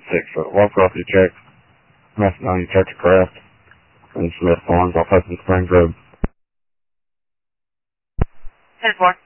6 walk off your check, Macedon, Church of Craft, and Smith Farms off Hudson Springs Road. 10-4.